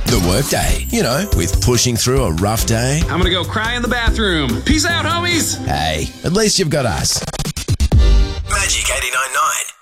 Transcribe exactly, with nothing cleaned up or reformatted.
The workday, you know, with pushing through a rough day. I'm gonna go cry in the bathroom. Peace out, homies! Hey, at least you've got us. Magic eighty-nine point nine.